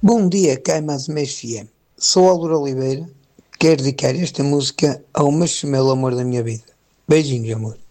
Bom dia, Caimas FM. Sou Álvaro Oliveira. Quero dedicar esta música ao mais gemelo amor da minha vida. Beijinhos, amor.